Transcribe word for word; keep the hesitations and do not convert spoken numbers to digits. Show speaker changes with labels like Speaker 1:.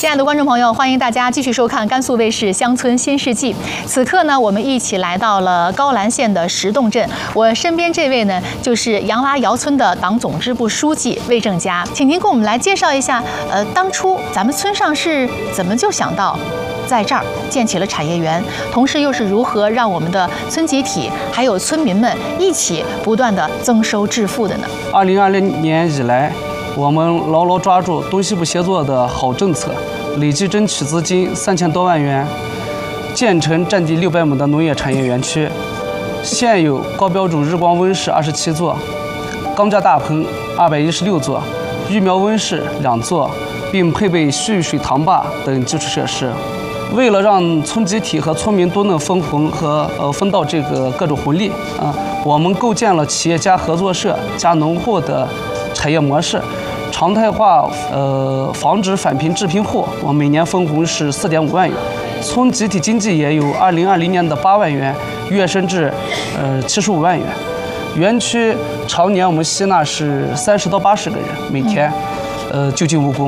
Speaker 1: 亲爱的观众朋友，欢迎大家继续收看甘肃卫视《乡村新世纪》。此刻呢，我们一起来到了高兰县的石洞镇。我身边这位呢，就是杨拉窑村的党总支部书记魏正佳，请您给我们来介绍一下，呃，当初咱们村上是怎么就想到在这儿建起了产业园，同时又是如何让我们的村集体还有村民们一起不断的增收致富的呢？
Speaker 2: 二零二零年以来，我们牢牢抓住东西部协作的好政策，累计争取资金三千多万元，建成占地六百亩的农业产业园区。现有高标准日光温室二十七座，钢架大棚二百一十六座，育苗温室两座，并配备蓄水塘坝等基础设施。为了让村集体和村民都能分红和呃分到这个各种红利啊，我们构建了企业家合作社加农户的产业模式，常态化呃防止返贫致贫户，我每年分红是四点五万元，村集体经济也有二零二零年的八万元跃升至呃七十五万元。园区常年我们吸纳是三十到八十个人，每天呃就近务工。